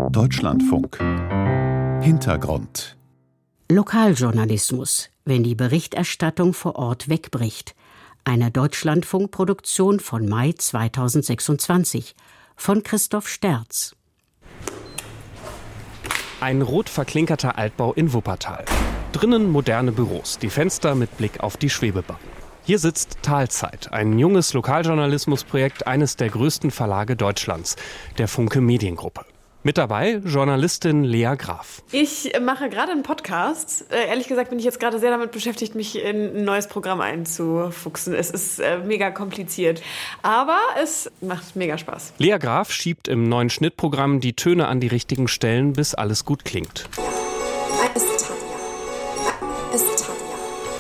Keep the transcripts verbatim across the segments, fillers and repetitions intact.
Deutschlandfunk. Hintergrund. Lokaljournalismus, wenn die Berichterstattung vor Ort wegbricht. Eine Deutschlandfunk-Produktion von Mai zweitausendsechsundzwanzig von Christoph Sterz. Ein rot verklinkerter Altbau in Wuppertal. Drinnen moderne Büros, die Fenster mit Blick auf die Schwebebahn. Hier sitzt Talzeit, ein junges Lokaljournalismusprojekt eines der größten Verlage Deutschlands, der Funke Mediengruppe. Mit dabei Journalistin Lea Graf. Ich mache gerade einen Podcast. Äh, ehrlich gesagt bin ich jetzt gerade sehr damit beschäftigt, mich in ein neues Programm einzufuchsen. Es ist äh, mega kompliziert, aber es macht mega Spaß. Lea Graf schiebt im neuen Schnittprogramm die Töne an die richtigen Stellen, bis alles gut klingt. Es ist Tanja. Es ist Tanja.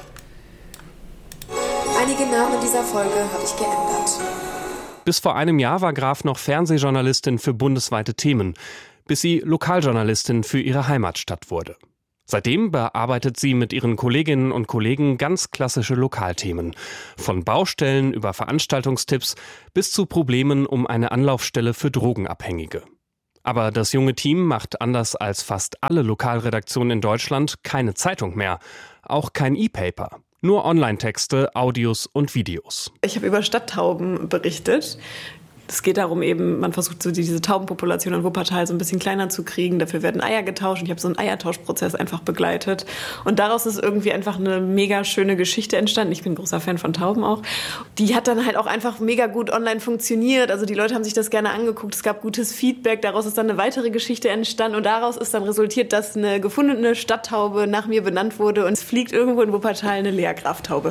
Einige Namen dieser Folge habe ich geändert. Bis vor einem Jahr war Graf noch Fernsehjournalistin für bundesweite Themen, bis sie Lokaljournalistin für ihre Heimatstadt wurde. Seitdem bearbeitet sie mit ihren Kolleginnen und Kollegen ganz klassische Lokalthemen. Von Baustellen über Veranstaltungstipps bis zu Problemen um eine Anlaufstelle für Drogenabhängige. Aber das junge Team macht anders als fast alle Lokalredaktionen in Deutschland keine Zeitung mehr, auch kein E-Paper. Nur Online-Texte, Audios und Videos. Ich habe über Stadttauben berichtet. Es geht darum eben, man versucht so diese Taubenpopulation in Wuppertal so ein bisschen kleiner zu kriegen. Dafür werden Eier getauscht und ich habe so einen Eiertauschprozess einfach begleitet. Und daraus ist irgendwie einfach eine mega schöne Geschichte entstanden. Ich bin ein großer Fan von Tauben auch. Die hat dann halt auch einfach mega gut online funktioniert. Also die Leute haben sich das gerne angeguckt. Es gab gutes Feedback. Daraus ist dann eine weitere Geschichte entstanden. Und daraus ist dann resultiert, dass eine gefundene Stadttaube nach mir benannt wurde. Und es fliegt irgendwo in Wuppertal eine Lea Graf-Taube.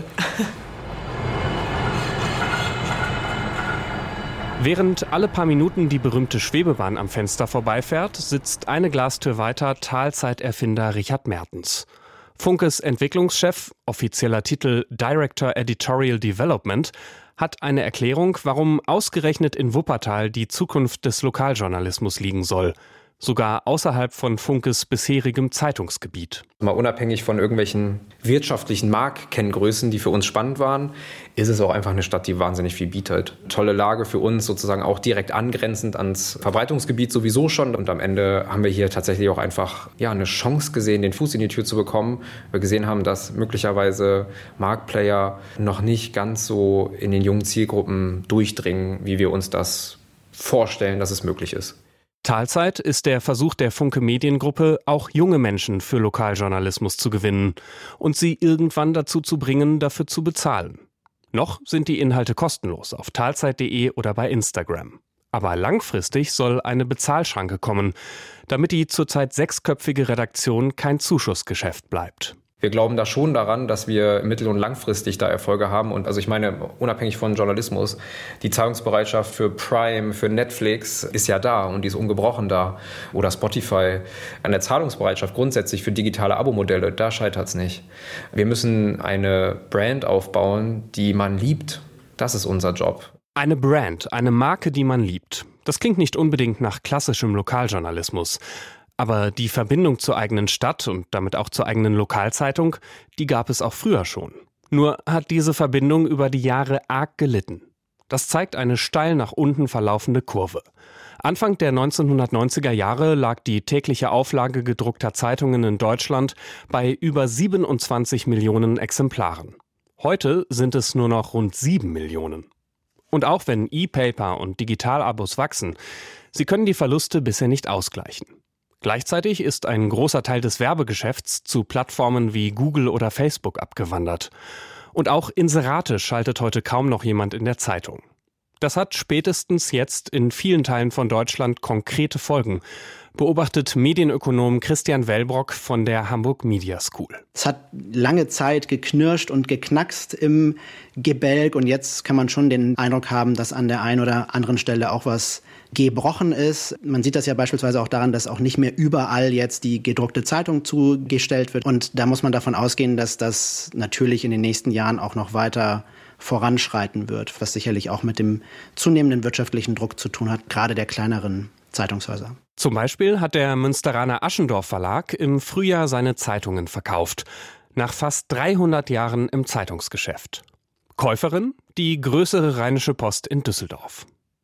Während alle paar Minuten die berühmte Schwebebahn am Fenster vorbeifährt, sitzt eine Glastür weiter Talzeit-Erfinder Richard Mertens. Funkes Entwicklungschef, offizieller Titel Director Editorial Development, hat eine Erklärung, warum ausgerechnet in Wuppertal die Zukunft des Lokaljournalismus liegen soll. Sogar außerhalb von Funkes bisherigem Zeitungsgebiet. Mal unabhängig von irgendwelchen wirtschaftlichen Marktkenngrößen, die für uns spannend waren, ist es auch einfach eine Stadt, die wahnsinnig viel bietet. Tolle Lage für uns, sozusagen auch direkt angrenzend ans Verbreitungsgebiet sowieso schon. Und am Ende haben wir hier tatsächlich auch einfach ja, eine Chance gesehen, den Fuß in die Tür zu bekommen. Wir gesehen haben, dass möglicherweise Marktplayer noch nicht ganz so in den jungen Zielgruppen durchdringen, wie wir uns das vorstellen, dass es möglich ist. Talzeit ist der Versuch der Funke Mediengruppe, auch junge Menschen für Lokaljournalismus zu gewinnen und sie irgendwann dazu zu bringen, dafür zu bezahlen. Noch sind die Inhalte kostenlos auf talzeit punkt de oder bei Instagram. Aber langfristig soll eine Bezahlschranke kommen, damit die zurzeit sechsköpfige Redaktion kein Zuschussgeschäft bleibt. Wir glauben da schon daran, dass wir mittel- und langfristig da Erfolge haben. Und also ich meine, unabhängig von Journalismus, die Zahlungsbereitschaft für Prime, für Netflix ist ja da und die ist ungebrochen da. Oder Spotify. An der Zahlungsbereitschaft grundsätzlich für digitale Abo-Modelle, da scheitert es nicht. Wir müssen eine Brand aufbauen, die man liebt. Das ist unser Job. Eine Brand, eine Marke, die man liebt. Das klingt nicht unbedingt nach klassischem Lokaljournalismus. Aber die Verbindung zur eigenen Stadt und damit auch zur eigenen Lokalzeitung, die gab es auch früher schon. Nur hat diese Verbindung über die Jahre arg gelitten. Das zeigt eine steil nach unten verlaufende Kurve. Anfang der neunzehnhundertneunziger Jahre lag die tägliche Auflage gedruckter Zeitungen in Deutschland bei über siebenundzwanzig Millionen Exemplaren. Heute sind es nur noch rund sieben Millionen. Und auch wenn E-Paper und Digitalabos wachsen, sie können die Verluste bisher nicht ausgleichen. Gleichzeitig ist ein großer Teil des Werbegeschäfts zu Plattformen wie Google oder Facebook abgewandert. Und auch Inserate schaltet heute kaum noch jemand in der Zeitung. Das hat spätestens jetzt in vielen Teilen von Deutschland konkrete Folgen, beobachtet Medienökonom Christian Wellbrock von der Hamburg Media School. Es hat lange Zeit geknirscht und geknackst im Gebälk und jetzt kann man schon den Eindruck haben, dass an der einen oder anderen Stelle auch was gebrochen ist. Man sieht das ja beispielsweise auch daran, dass auch nicht mehr überall jetzt die gedruckte Zeitung zugestellt wird. Und da muss man davon ausgehen, dass das natürlich in den nächsten Jahren auch noch weiter voranschreiten wird, was sicherlich auch mit dem zunehmenden wirtschaftlichen Druck zu tun hat, gerade der kleineren Zeitungshäuser. Zum Beispiel hat der Münsteraner Aschendorff Verlag im Frühjahr seine Zeitungen verkauft, nach fast dreihundert Jahren im Zeitungsgeschäft. Käuferin die größere Rheinische Post in Düsseldorf.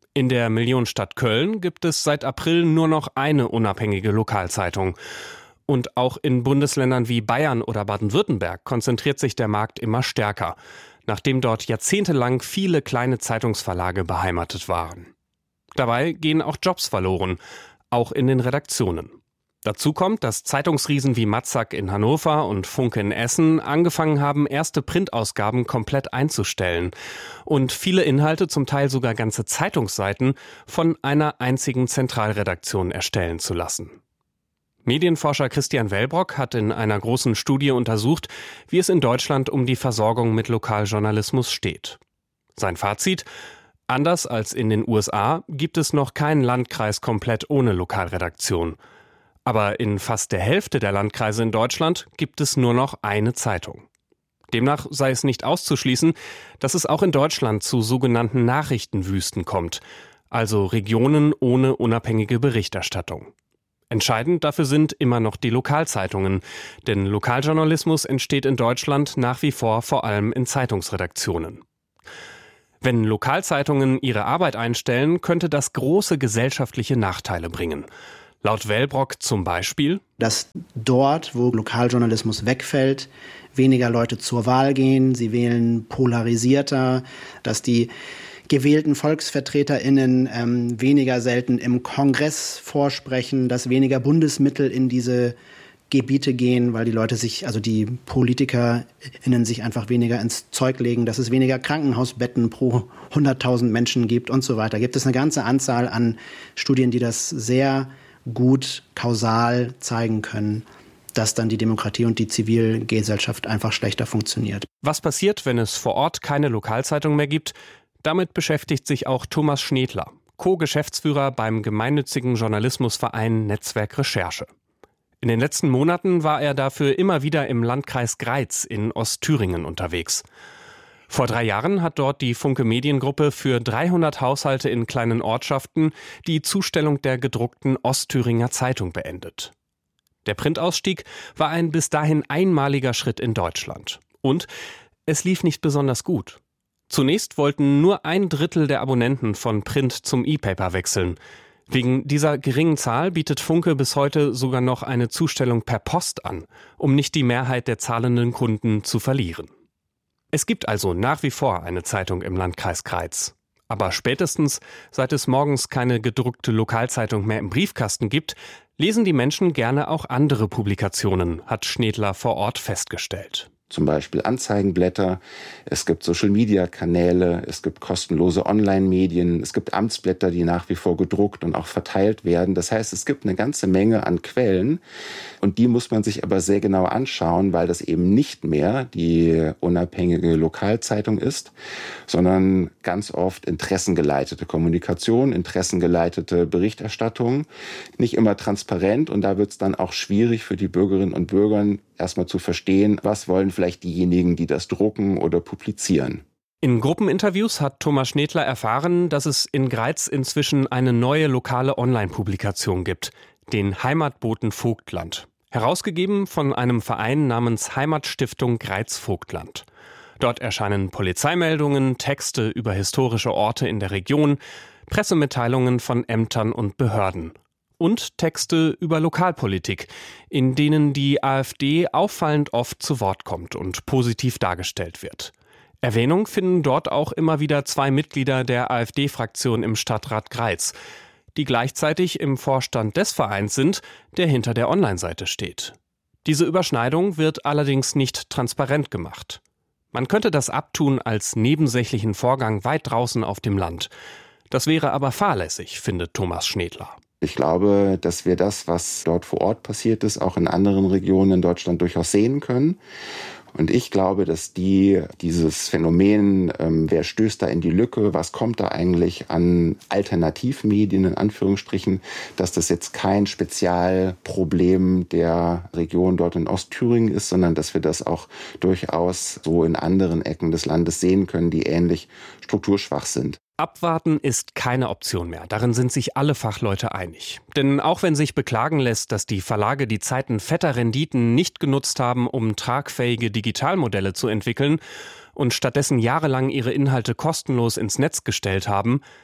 In der Millionenstadt Köln gibt es seit April nur noch eine unabhängige Lokalzeitung. Und auch in Bundesländern wie Bayern oder Baden-Württemberg konzentriert sich der Markt immer stärker, nachdem dort jahrzehntelang viele kleine Zeitungsverlage beheimatet waren. Dabei gehen auch Jobs verloren, auch in den Redaktionen. Dazu kommt, dass Zeitungsriesen wie Matzak in Hannover und Funke in Essen angefangen haben, erste Printausgaben komplett einzustellen und viele Inhalte, zum Teil sogar ganze Zeitungsseiten, von einer einzigen Zentralredaktion erstellen zu lassen. Medienforscher Christian Wellbrock hat in einer großen Studie untersucht, wie es in Deutschland um die Versorgung mit Lokaljournalismus steht. Sein Fazit: Anders als in den U S A gibt es noch keinen Landkreis komplett ohne Lokalredaktion. Aber in fast der Hälfte der Landkreise in Deutschland gibt es nur noch eine Zeitung. Demnach sei es nicht auszuschließen, dass es auch in Deutschland zu sogenannten Nachrichtenwüsten kommt, also Regionen ohne unabhängige Berichterstattung. Entscheidend dafür sind immer noch die Lokalzeitungen, denn Lokaljournalismus entsteht in Deutschland nach wie vor vor allem in Zeitungsredaktionen. Wenn Lokalzeitungen ihre Arbeit einstellen, könnte das große gesellschaftliche Nachteile bringen. Laut Wellbrock zum Beispiel, dass dort, wo Lokaljournalismus wegfällt, weniger Leute zur Wahl gehen, sie wählen polarisierter, dass die gewählten VolksvertreterInnen ähm, weniger selten im Kongress vorsprechen, dass weniger Bundesmittel in diese Gebiete gehen, weil die Leute sich, also die PolitikerInnen sich einfach weniger ins Zeug legen, dass es weniger Krankenhausbetten pro hunderttausend Menschen gibt und so weiter. Gibt es eine ganze Anzahl an Studien, die das sehr gut kausal zeigen können, dass dann die Demokratie und die Zivilgesellschaft einfach schlechter funktioniert. Was passiert, wenn es vor Ort keine Lokalzeitung mehr gibt? Damit beschäftigt sich auch Thomas Schnedler, Co-Geschäftsführer beim gemeinnützigen Journalismusverein Netzwerk Recherche. In den letzten Monaten war er dafür immer wieder im Landkreis Greiz in Ostthüringen unterwegs. Vor drei Jahren hat dort die Funke Mediengruppe für dreihundert Haushalte in kleinen Ortschaften die Zustellung der gedruckten Ostthüringer Zeitung beendet. Der Printausstieg war ein bis dahin einmaliger Schritt in Deutschland. Und es lief nicht besonders gut. Zunächst wollten nur ein Drittel der Abonnenten von Print zum E-Paper wechseln. Wegen dieser geringen Zahl bietet Funke bis heute sogar noch eine Zustellung per Post an, um nicht die Mehrheit der zahlenden Kunden zu verlieren. Es gibt also nach wie vor eine Zeitung im Landkreis Greiz. Aber spätestens, seit es morgens keine gedruckte Lokalzeitung mehr im Briefkasten gibt, lesen die Menschen gerne auch andere Publikationen, hat Schnedler vor Ort festgestellt. Zum Beispiel Anzeigenblätter, es gibt Social-Media-Kanäle, es gibt kostenlose Online-Medien, es gibt Amtsblätter, die nach wie vor gedruckt und auch verteilt werden. Das heißt, es gibt eine ganze Menge an Quellen und die muss man sich aber sehr genau anschauen, weil das eben nicht mehr die unabhängige Lokalzeitung ist, sondern ganz oft interessengeleitete Kommunikation, interessengeleitete Berichterstattung, nicht immer transparent und da wird es dann auch schwierig für die Bürgerinnen und Bürger, erstmal zu verstehen, was wollen vielleicht diejenigen, die das drucken oder publizieren. In Gruppeninterviews hat Thomas Schnedler erfahren, dass es in Greiz inzwischen eine neue lokale Online-Publikation gibt, den Heimatboten Vogtland. Herausgegeben von einem Verein namens Heimatstiftung Greiz Vogtland. Dort erscheinen Polizeimeldungen, Texte über historische Orte in der Region, Pressemitteilungen von Ämtern und Behörden. Und Texte über Lokalpolitik, in denen die AfD auffallend oft zu Wort kommt und positiv dargestellt wird. Erwähnung finden dort auch immer wieder zwei Mitglieder der AfD-Fraktion im Stadtrat Greiz, die gleichzeitig im Vorstand des Vereins sind, der hinter der Online-Seite steht. Diese Überschneidung wird allerdings nicht transparent gemacht. Man könnte das abtun als nebensächlichen Vorgang weit draußen auf dem Land. Das wäre aber fahrlässig, findet Thomas Schnedler. Ich glaube, dass wir das, was dort vor Ort passiert ist, auch in anderen Regionen in Deutschland durchaus sehen können. Und ich glaube, dass die dieses Phänomen, ähm, wer stößt da in die Lücke, was kommt da eigentlich an Alternativmedien in Anführungsstrichen, dass das jetzt kein Spezialproblem der Region dort in Ostthüringen ist, sondern dass wir das auch durchaus so in anderen Ecken des Landes sehen können, die ähnlich strukturschwach sind. Abwarten ist keine Option mehr. Darin sind sich alle Fachleute einig. Denn auch wenn sich beklagen lässt, dass die Verlage die Zeiten fetter Renditen nicht genutzt haben, um tragfähige Digitalmodelle zu entwickeln und stattdessen jahrelang ihre Inhalte kostenlos ins Netz gestellt haben,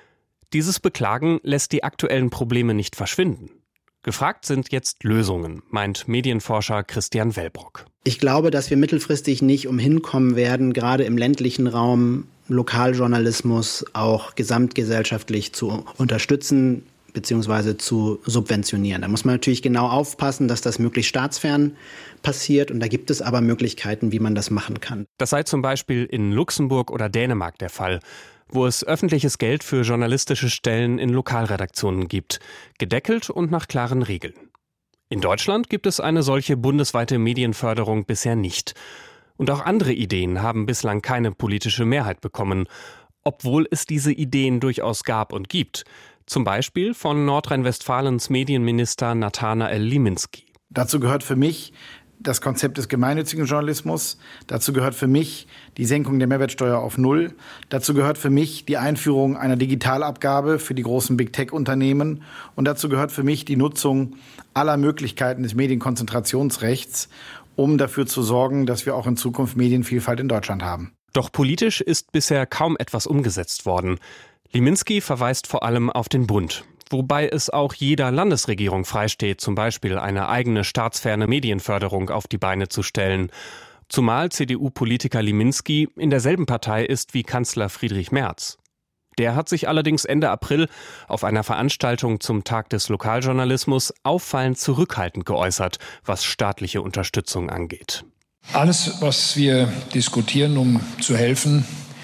Dieses Beklagen lässt die aktuellen Probleme nicht verschwinden. Gefragt sind jetzt Lösungen, meint Medienforscher Christian Wellbrock. Ich glaube, dass wir mittelfristig nicht umhin kommen werden, gerade im ländlichen Raum Lokaljournalismus auch gesamtgesellschaftlich zu unterstützen bzw. zu subventionieren. Da muss man natürlich genau aufpassen, dass das möglichst staatsfern passiert. Und da gibt es aber Möglichkeiten, wie man das machen kann. Das sei zum Beispiel in Luxemburg oder Dänemark der Fall, wo es öffentliches Geld für journalistische Stellen in Lokalredaktionen gibt, gedeckelt und nach klaren Regeln. In Deutschland gibt es eine solche bundesweite Medienförderung bisher nicht. Und auch andere Ideen haben bislang keine politische Mehrheit bekommen, obwohl es diese Ideen durchaus gab und gibt. Zum Beispiel von Nordrhein-Westfalens Medienminister Nathanael Liminski. Dazu gehört für mich das Konzept des gemeinnützigen Journalismus. Dazu gehört für mich die Senkung der Mehrwertsteuer auf Null. Dazu gehört für mich die Einführung einer Digitalabgabe für die großen Big-Tech-Unternehmen. Und dazu gehört für mich die Nutzung aller Möglichkeiten des Medienkonzentrationsrechts, um dafür zu sorgen, dass wir auch in Zukunft Medienvielfalt in Deutschland haben. Doch politisch ist bisher kaum etwas umgesetzt worden. Liminski verweist vor allem auf den Bund. Wobei es auch jeder Landesregierung freisteht, zum Beispiel eine eigene staatsferne Medienförderung auf die Beine zu stellen. Zumal C D U-Politiker Liminski in derselben Partei ist wie Kanzler Friedrich Merz. Der hat sich allerdings Ende April auf einer Veranstaltung zum Tag des Lokaljournalismus auffallend zurückhaltend geäußert, was staatliche Unterstützung angeht. Alles, was wir diskutieren, um zu helfen,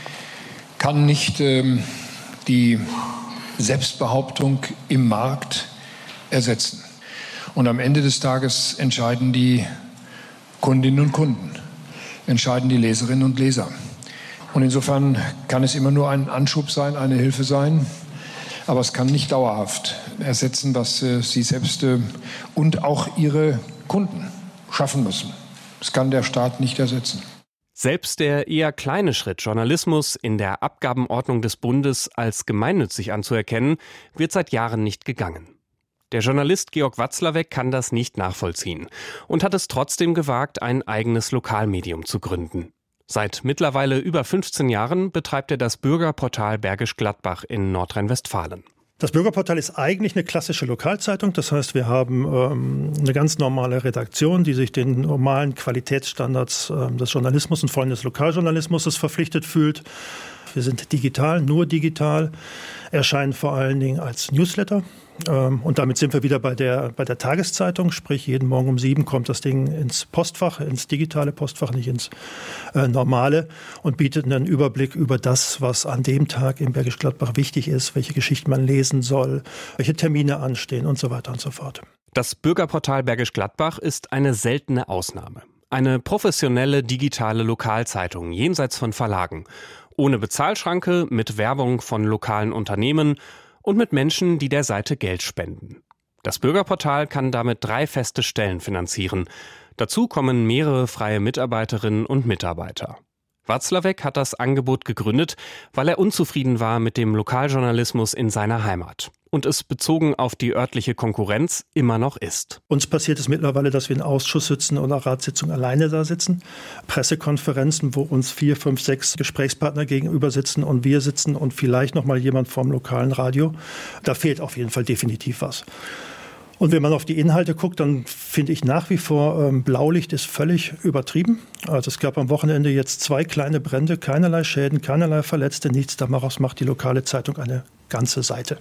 kann nicht ähm, die Selbstbehauptung im Markt ersetzen. Und am Ende des Tages entscheiden die Kundinnen und Kunden, entscheiden die Leserinnen und Leser. Und insofern kann es immer nur ein Anschub sein, eine Hilfe sein, aber es kann nicht dauerhaft ersetzen, was äh, Sie selbst äh, und auch Ihre Kunden schaffen müssen. Das kann der Staat nicht ersetzen. Selbst der eher kleine Schritt, Journalismus in der Abgabenordnung des Bundes als gemeinnützig anzuerkennen, wird seit Jahren nicht gegangen. Der Journalist Georg Watzlawick kann das nicht nachvollziehen und hat es trotzdem gewagt, ein eigenes Lokalmedium zu gründen. Seit mittlerweile über fünfzehn Jahren betreibt er das Bürgerportal Bergisch Gladbach in Nordrhein-Westfalen. Das Bürgerportal ist eigentlich eine klassische Lokalzeitung. Das heißt, wir haben ähm, eine ganz normale Redaktion, die sich den normalen Qualitätsstandards äh, des Journalismus und vor allem des Lokaljournalismus verpflichtet fühlt. Wir sind digital, nur digital, erscheinen vor allen Dingen als Newsletter. Ähm, und damit sind wir wieder bei der, bei der Tageszeitung. Sprich, jeden Morgen um sieben kommt das Ding ins Postfach, ins digitale Postfach, nicht ins äh, normale, und bietet einen Überblick über das, was an dem Tag in Bergisch Gladbach wichtig ist, welche Geschichten man lesen soll, welche Termine anstehen und so weiter und so fort. Das Bürgerportal Bergisch Gladbach ist eine seltene Ausnahme. Eine professionelle digitale Lokalzeitung jenseits von Verlagen. Ohne Bezahlschranke, mit Werbung von lokalen Unternehmen und mit Menschen, die der Seite Geld spenden. Das Bürgerportal kann damit drei feste Stellen finanzieren. Dazu kommen mehrere freie Mitarbeiterinnen und Mitarbeiter. Watzlawick hat das Angebot gegründet, weil er unzufrieden war mit dem Lokaljournalismus in seiner Heimat und es bezogen auf die örtliche Konkurrenz immer noch ist. Uns passiert es mittlerweile, dass wir in Ausschuss sitzen oder Ratssitzungen alleine da sitzen. Pressekonferenzen, wo uns vier, fünf, sechs Gesprächspartner gegenüber sitzen und wir sitzen und vielleicht noch mal jemand vom lokalen Radio. Da fehlt auf jeden Fall definitiv was. Und wenn man auf die Inhalte guckt, dann finde ich nach wie vor, ähm, Blaulicht ist völlig übertrieben. Also es gab am Wochenende jetzt zwei kleine Brände, keinerlei Schäden, keinerlei Verletzte, nichts. Daraus macht die lokale Zeitung eine ganze Seite.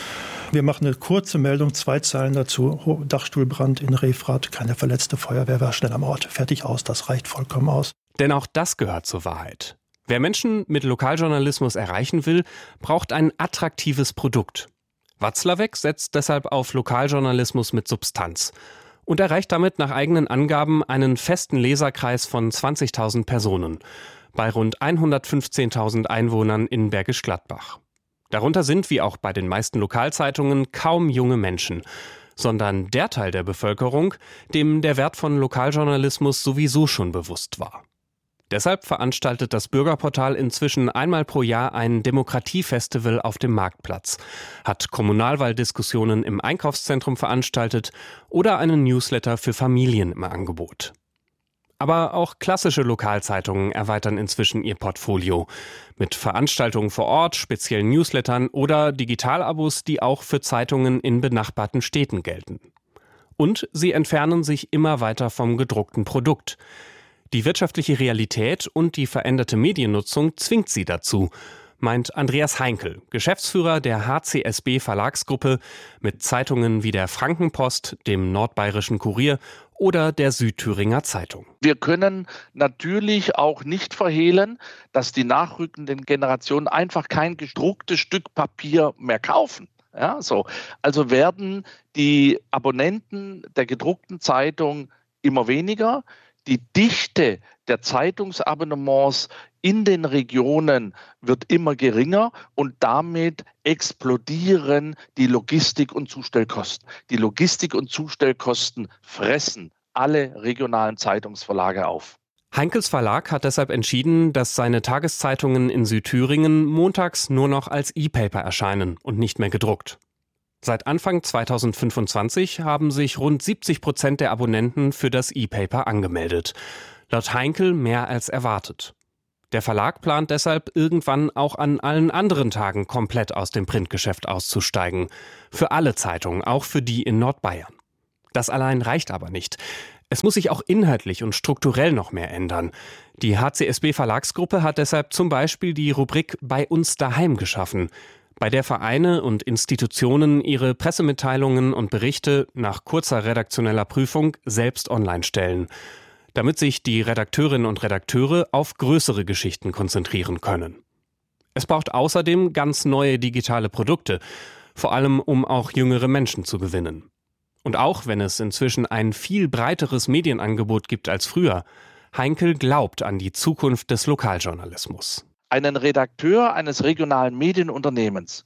Wir machen eine kurze Meldung, zwei Zeilen dazu. Dachstuhlbrand in Refrath, keine verletzte, Feuerwehr war schnell am Ort. Fertig aus, das reicht vollkommen aus. Denn auch das gehört zur Wahrheit. Wer Menschen mit Lokaljournalismus erreichen will, braucht ein attraktives Produkt. Watzlawick setzt deshalb auf Lokaljournalismus mit Substanz und erreicht damit nach eigenen Angaben einen festen Leserkreis von zwanzigtausend Personen bei rund hundertfünfzehntausend Einwohnern in Bergisch Gladbach. Darunter sind, wie auch bei den meisten Lokalzeitungen, kaum junge Menschen, sondern der Teil der Bevölkerung, dem der Wert von Lokaljournalismus sowieso schon bewusst war. Deshalb veranstaltet das Bürgerportal inzwischen einmal pro Jahr ein Demokratiefestival auf dem Marktplatz, hat Kommunalwahldiskussionen im Einkaufszentrum veranstaltet oder einen Newsletter für Familien im Angebot. Aber auch klassische Lokalzeitungen erweitern inzwischen ihr Portfolio. Mit Veranstaltungen vor Ort, speziellen Newslettern oder Digitalabos, die auch für Zeitungen in benachbarten Städten gelten. Und sie entfernen sich immer weiter vom gedruckten Produkt. Die wirtschaftliche Realität und die veränderte Mediennutzung zwingt sie dazu, meint Andreas Heinkel, Geschäftsführer der H C S B Verlagsgruppe mit Zeitungen wie der Frankenpost, dem Nordbayerischen Kurier oder der Südthüringer Zeitung. Wir können natürlich auch nicht verhehlen, dass die nachrückenden Generationen einfach kein gedrucktes Stück Papier mehr kaufen. Ja, so. Also werden die Abonnenten der gedruckten Zeitung immer weniger. Die Dichte der Zeitungsabonnements in den Regionen wird immer geringer und damit explodieren die Logistik- und Zustellkosten. Die Logistik- und Zustellkosten fressen alle regionalen Zeitungsverlage auf. Heinkels Verlag hat deshalb entschieden, dass seine Tageszeitungen in Südthüringen montags nur noch als E-Paper erscheinen und nicht mehr gedruckt. Seit Anfang zweitausendfünfundzwanzig haben sich rund siebzig Prozent der Abonnenten für das E-Paper angemeldet. Laut Heinkel mehr als erwartet. Der Verlag plant deshalb, irgendwann auch an allen anderen Tagen komplett aus dem Printgeschäft auszusteigen. Für alle Zeitungen, auch für die in Nordbayern. Das allein reicht aber nicht. Es muss sich auch inhaltlich und strukturell noch mehr ändern. Die H C S B Verlagsgruppe hat deshalb zum Beispiel die Rubrik Bei uns daheim geschaffen, bei der Vereine und Institutionen ihre Pressemitteilungen und Berichte nach kurzer redaktioneller Prüfung selbst online stellen, damit sich die Redakteurinnen und Redakteure auf größere Geschichten konzentrieren können. Es braucht außerdem ganz neue digitale Produkte, vor allem um auch jüngere Menschen zu gewinnen. Und auch wenn es inzwischen ein viel breiteres Medienangebot gibt als früher, Heinkel glaubt an die Zukunft des Lokaljournalismus. Einen Redakteur eines regionalen Medienunternehmens,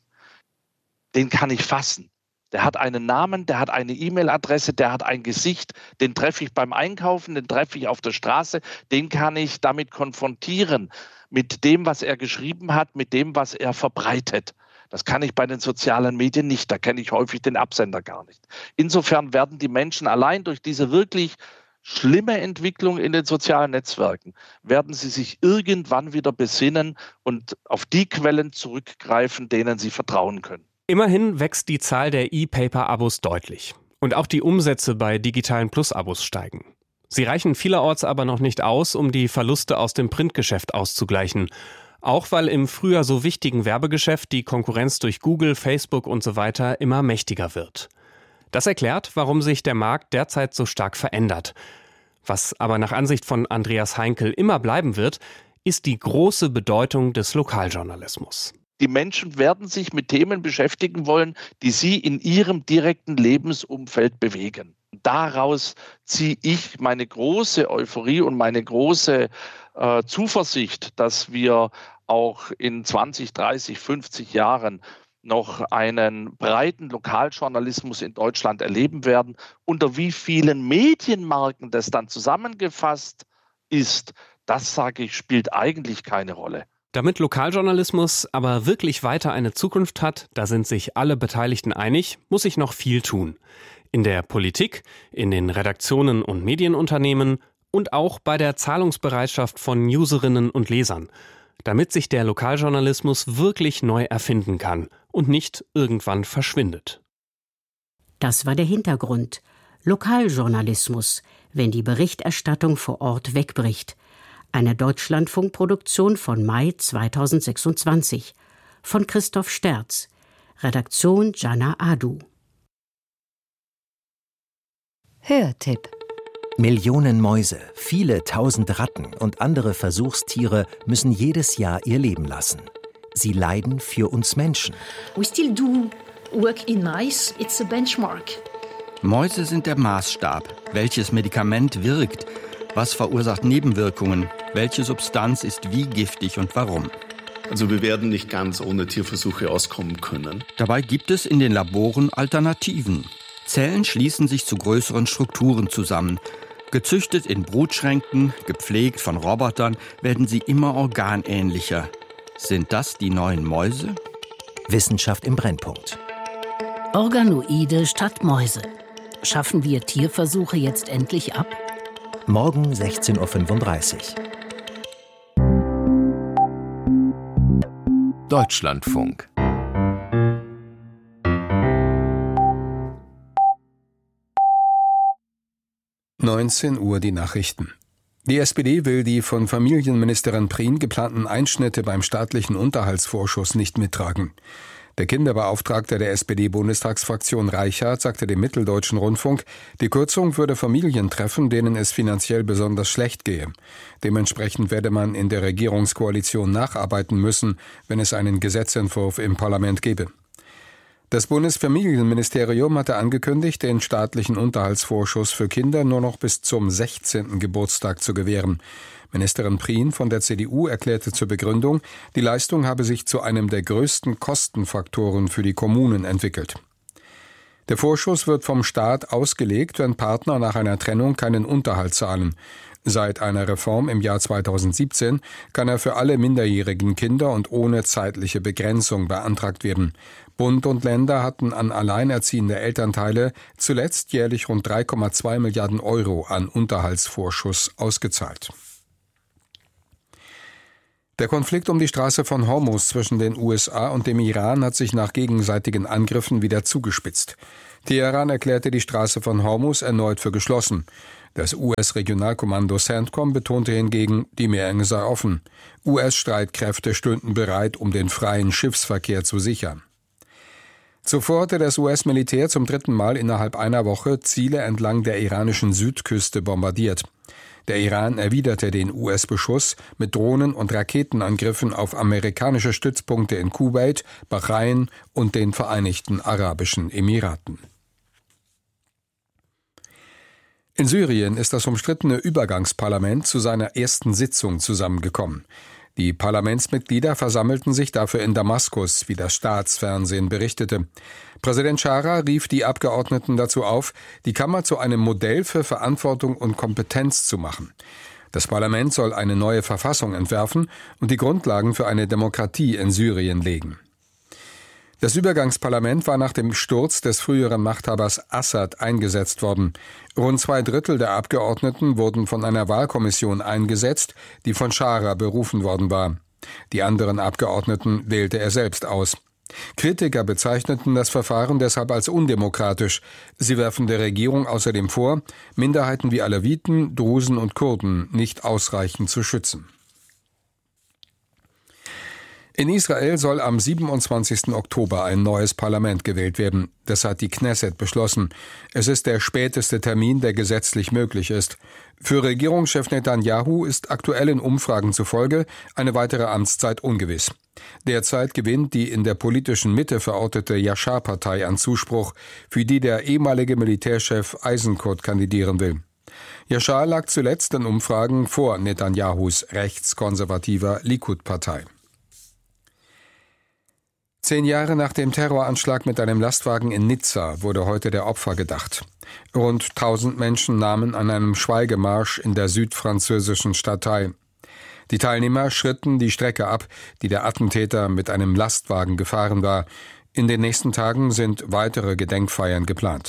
den kann ich fassen. Der hat einen Namen, der hat eine E-Mail-Adresse, der hat ein Gesicht, den treffe ich beim Einkaufen, den treffe ich auf der Straße, den kann ich damit konfrontieren, mit dem, was er geschrieben hat, mit dem, was er verbreitet. Das kann ich bei den sozialen Medien nicht, da kenne ich häufig den Absender gar nicht. Insofern werden die Menschen allein durch diese wirklich schlimme Entwicklung in den sozialen Netzwerken, werden sie sich irgendwann wieder besinnen und auf die Quellen zurückgreifen, denen sie vertrauen können. Immerhin wächst die Zahl der E-Paper-Abos deutlich. Und auch die Umsätze bei digitalen Plus-Abos steigen. Sie reichen vielerorts aber noch nicht aus, um die Verluste aus dem Printgeschäft auszugleichen. Auch weil im früher so wichtigen Werbegeschäft die Konkurrenz durch Google, Facebook und so weiter immer mächtiger wird. Das erklärt, warum sich der Markt derzeit so stark verändert. Was aber nach Ansicht von Andreas Heinkel immer bleiben wird, ist die große Bedeutung des Lokaljournalismus. Die Menschen werden sich mit Themen beschäftigen wollen, die sie in ihrem direkten Lebensumfeld bewegen. Daraus ziehe ich meine große Euphorie und meine große äh, Zuversicht, dass wir auch in zwanzig, dreißig, fünfzig Jahren noch einen breiten Lokaljournalismus in Deutschland erleben werden. Unter wie vielen Medienmarken das dann zusammengefasst ist, das, sage ich, spielt eigentlich keine Rolle. Damit Lokaljournalismus aber wirklich weiter eine Zukunft hat, da sind sich alle Beteiligten einig, muss sich noch viel tun. In der Politik, in den Redaktionen und Medienunternehmen und auch bei der Zahlungsbereitschaft von Userinnen und Lesern, damit sich der Lokaljournalismus wirklich neu erfinden kann und nicht irgendwann verschwindet. Das war der Hintergrund. Lokaljournalismus, wenn die Berichterstattung vor Ort wegbricht. Eine Deutschlandfunkproduktion von Mai zweitausendsechsundzwanzig von Christoph Sterz. Redaktion Jana Adu. Hörtipp. Millionen Mäuse, viele tausend Ratten und andere Versuchstiere müssen jedes Jahr ihr Leben lassen. Sie leiden für uns Menschen. We still do work in mice. It's a benchmark. Mäuse sind der Maßstab. Welches Medikament wirkt? Was verursacht Nebenwirkungen? Welche Substanz ist wie giftig und warum? Also wir werden nicht ganz ohne Tierversuche auskommen können. Dabei gibt es in den Laboren Alternativen. Zellen schließen sich zu größeren Strukturen zusammen. Gezüchtet in Brutschränken, gepflegt von Robotern, werden sie immer organähnlicher. Sind das die neuen Mäuse? Wissenschaft im Brennpunkt. Organoide statt Mäuse. Schaffen wir Tierversuche jetzt endlich ab? Morgen sechzehn Uhr fünfunddreißig. Deutschlandfunk. neunzehn Uhr die Nachrichten. Die S P D will die von Familienministerin Prien geplanten Einschnitte beim staatlichen Unterhaltsvorschuss nicht mittragen. Der Kinderbeauftragte der S P D-Bundestagsfraktion Reichhardt sagte dem Mitteldeutschen Rundfunk, die Kürzung würde Familien treffen, denen es finanziell besonders schlecht gehe. Dementsprechend werde man in der Regierungskoalition nacharbeiten müssen, wenn es einen Gesetzentwurf im Parlament gebe. Das Bundesfamilienministerium hatte angekündigt, den staatlichen Unterhaltsvorschuss für Kinder nur noch bis zum sechzehnten Geburtstag zu gewähren. Ministerin Prien von der C D U erklärte zur Begründung, die Leistung habe sich zu einem der größten Kostenfaktoren für die Kommunen entwickelt. Der Vorschuss wird vom Staat ausgelegt, wenn Partner nach einer Trennung keinen Unterhalt zahlen. Seit einer Reform im Jahr zweitausendsiebzehn kann er für alle minderjährigen Kinder und ohne zeitliche Begrenzung beantragt werden. Bund und Länder hatten an alleinerziehende Elternteile zuletzt jährlich rund drei Komma zwei Milliarden Euro an Unterhaltsvorschuss ausgezahlt. Der Konflikt um die Straße von Hormuz zwischen den U S A und dem Iran hat sich nach gegenseitigen Angriffen wieder zugespitzt. Teheran erklärte die Straße von Hormuz erneut für geschlossen. Das U S-Regionalkommando CENTCOM betonte hingegen, die Meerenge sei offen. U S-Streitkräfte stünden bereit, um den freien Schiffsverkehr zu sichern. Zuvor hatte das U S-Militär zum dritten Mal innerhalb einer Woche Ziele entlang der iranischen Südküste bombardiert. Der Iran erwiderte den U S-Beschuss mit Drohnen- und Raketenangriffen auf amerikanische Stützpunkte in Kuwait, Bahrain und den Vereinigten Arabischen Emiraten. In Syrien ist das umstrittene Übergangsparlament zu seiner ersten Sitzung zusammengekommen. Die Parlamentsmitglieder versammelten sich dafür in Damaskus, wie das Staatsfernsehen berichtete. Präsident Chara rief die Abgeordneten dazu auf, die Kammer zu einem Modell für Verantwortung und Kompetenz zu machen. Das Parlament soll eine neue Verfassung entwerfen und die Grundlagen für eine Demokratie in Syrien legen. Das Übergangsparlament war nach dem Sturz des früheren Machthabers Assad eingesetzt worden. Rund zwei Drittel der Abgeordneten wurden von einer Wahlkommission eingesetzt, die von Chara berufen worden war. Die anderen Abgeordneten wählte er selbst aus. Kritiker bezeichneten das Verfahren deshalb als undemokratisch. Sie werfen der Regierung außerdem vor, Minderheiten wie Alawiten, Drusen und Kurden nicht ausreichend zu schützen. In Israel soll am siebenundzwanzigsten Oktober ein neues Parlament gewählt werden. Das hat die Knesset beschlossen. Es ist der späteste Termin, der gesetzlich möglich ist. Für Regierungschef Netanyahu ist aktuellen Umfragen zufolge eine weitere Amtszeit ungewiss. Derzeit gewinnt die in der politischen Mitte verortete Yashar-Partei an Zuspruch, für die der ehemalige Militärchef Eisenkot kandidieren will. Yashar lag zuletzt in Umfragen vor Netanyahus rechtskonservativer Likud-Partei. Zehn Jahre nach dem Terroranschlag mit einem Lastwagen in Nizza wurde heute der Opfer gedacht. Rund tausend Menschen nahmen an einem Schweigemarsch in der südfranzösischen Stadt teil. Die Teilnehmer schritten die Strecke ab, die der Attentäter mit einem Lastwagen gefahren war. In den nächsten Tagen sind weitere Gedenkfeiern geplant.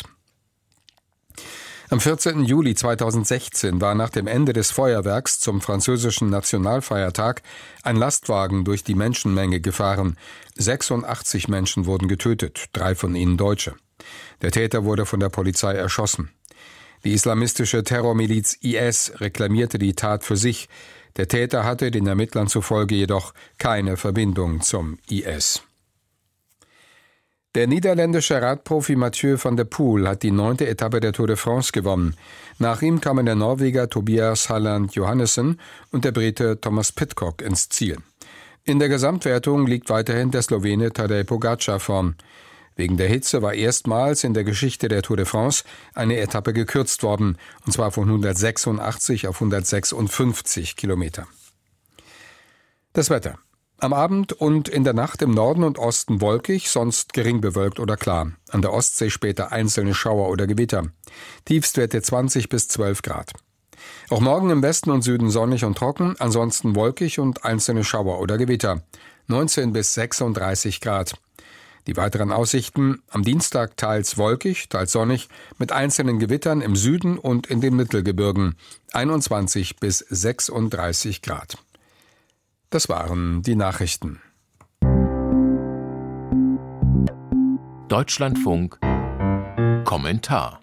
Am vierzehnten Juli zweitausendsechzehn war nach dem Ende des Feuerwerks zum französischen Nationalfeiertag ein Lastwagen durch die Menschenmenge gefahren. sechsundachtzig Menschen wurden getötet, drei von ihnen Deutsche. Der Täter wurde von der Polizei erschossen. Die islamistische Terrormiliz I S reklamierte die Tat für sich. Der Täter hatte den Ermittlern zufolge jedoch keine Verbindung zum I S. Der niederländische Radprofi Mathieu van der Poel hat die neunte Etappe der Tour de France gewonnen. Nach ihm kamen der Norweger Tobias Halland Johannessen und der Brite Thomas Pidcock ins Ziel. In der Gesamtwertung liegt weiterhin der Slowene Tadej Pogačar vorn. Wegen der Hitze war erstmals in der Geschichte der Tour de France eine Etappe gekürzt worden, und zwar von hundertsechsundachtzig auf hundertsechsundfünfzig Kilometer. Das Wetter. Am Abend und in der Nacht im Norden und Osten wolkig, sonst gering bewölkt oder klar. An der Ostsee später einzelne Schauer oder Gewitter. Tiefstwerte zwanzig bis zwölf Grad. Auch morgen im Westen und Süden sonnig und trocken, ansonsten wolkig und einzelne Schauer oder Gewitter. neunzehn bis sechsunddreißig Grad. Die weiteren Aussichten: am Dienstag teils wolkig, teils sonnig, mit einzelnen Gewittern im Süden und in den Mittelgebirgen, einundzwanzig bis sechsunddreißig Grad. Das waren die Nachrichten. Deutschlandfunk Kommentar.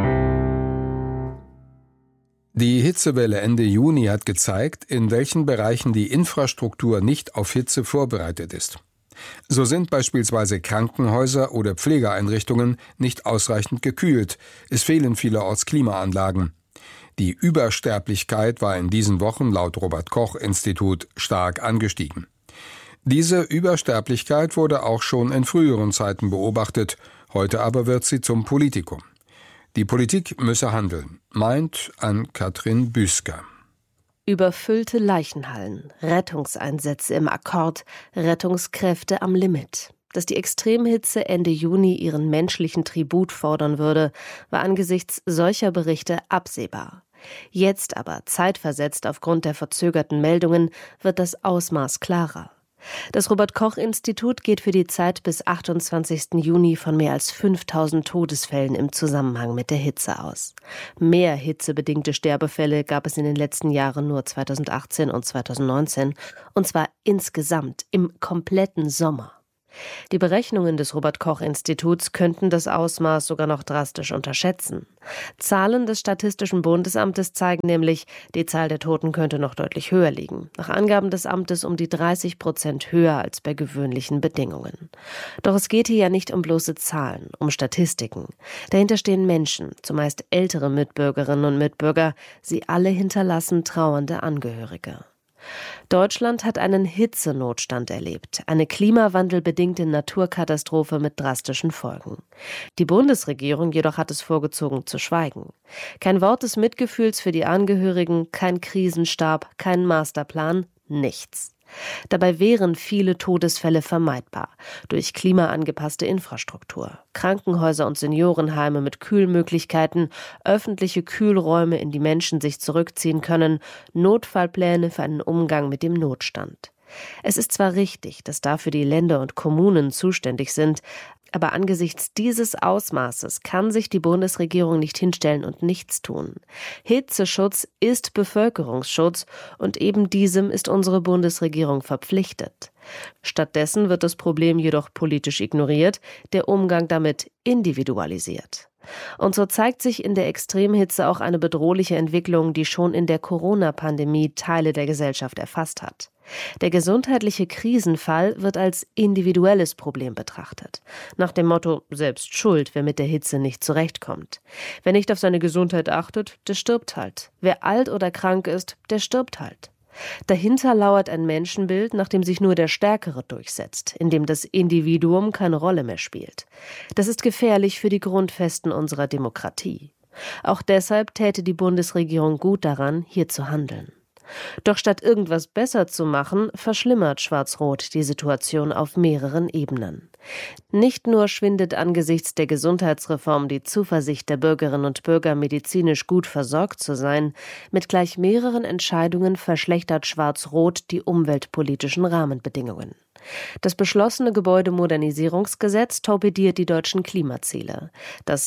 Die Hitzewelle Ende Juni hat gezeigt, in welchen Bereichen die Infrastruktur nicht auf Hitze vorbereitet ist. So sind beispielsweise Krankenhäuser oder Pflegeeinrichtungen nicht ausreichend gekühlt. Es fehlen vielerorts Klimaanlagen. Die Übersterblichkeit war in diesen Wochen laut Robert-Koch-Institut stark angestiegen. Diese Übersterblichkeit wurde auch schon in früheren Zeiten beobachtet, heute aber wird sie zum Politikum. Die Politik müsse handeln, meint Ann-Kathrin Büsker. Überfüllte Leichenhallen, Rettungseinsätze im Akkord, Rettungskräfte am Limit. Dass die Extremhitze Ende Juni ihren menschlichen Tribut fordern würde, war angesichts solcher Berichte absehbar. Jetzt aber, zeitversetzt aufgrund der verzögerten Meldungen, wird das Ausmaß klarer. Das Robert-Koch-Institut geht für die Zeit bis achtundzwanzigsten Juni von mehr als fünftausend Todesfällen im Zusammenhang mit der Hitze aus. Mehr hitzebedingte Sterbefälle gab es in den letzten Jahren nur zweitausendachtzehn und zweitausendneunzehn, und zwar insgesamt im kompletten Sommer. Die Berechnungen des Robert-Koch-Instituts könnten das Ausmaß sogar noch drastisch unterschätzen. Zahlen des Statistischen Bundesamtes zeigen nämlich, die Zahl der Toten könnte noch deutlich höher liegen. Nach Angaben des Amtes um die dreißig Prozent höher als bei gewöhnlichen Bedingungen. Doch es geht hier ja nicht um bloße Zahlen, um Statistiken. Dahinter stehen Menschen, zumeist ältere Mitbürgerinnen und Mitbürger. Sie alle hinterlassen trauernde Angehörige. Deutschland hat einen Hitzenotstand erlebt, eine klimawandelbedingte Naturkatastrophe mit drastischen Folgen. Die Bundesregierung jedoch hat es vorgezogen zu schweigen. Kein Wort des Mitgefühls für die Angehörigen, kein Krisenstab, kein Masterplan, nichts. Dabei wären viele Todesfälle vermeidbar durch klimaangepasste Infrastruktur. Krankenhäuser und Seniorenheime mit Kühlmöglichkeiten, öffentliche Kühlräume, in die Menschen sich zurückziehen können, Notfallpläne für einen Umgang mit dem Notstand. Es ist zwar richtig, dass dafür die Länder und Kommunen zuständig sind, aber angesichts dieses Ausmaßes kann sich die Bundesregierung nicht hinstellen und nichts tun. Hitzeschutz ist Bevölkerungsschutz und eben diesem ist unsere Bundesregierung verpflichtet. Stattdessen wird das Problem jedoch politisch ignoriert, der Umgang damit individualisiert. Und so zeigt sich in der Extremhitze auch eine bedrohliche Entwicklung, die schon in der Corona-Pandemie Teile der Gesellschaft erfasst hat. Der gesundheitliche Krisenfall wird als individuelles Problem betrachtet. Nach dem Motto, selbst schuld, wer mit der Hitze nicht zurechtkommt. Wer nicht auf seine Gesundheit achtet, der stirbt halt. Wer alt oder krank ist, der stirbt halt. Dahinter lauert ein Menschenbild, nach dem sich nur der Stärkere durchsetzt, in dem das Individuum keine Rolle mehr spielt. Das ist gefährlich für die Grundfesten unserer Demokratie. Auch deshalb täte die Bundesregierung gut daran, hier zu handeln. Doch statt irgendwas besser zu machen, verschlimmert Schwarz-Rot die Situation auf mehreren Ebenen. Nicht nur schwindet angesichts der Gesundheitsreform die Zuversicht der Bürgerinnen und Bürger, medizinisch gut versorgt zu sein, mit gleich mehreren Entscheidungen verschlechtert Schwarz-Rot die umweltpolitischen Rahmenbedingungen. Das beschlossene Gebäudemodernisierungsgesetz torpediert die deutschen Klimaziele. Das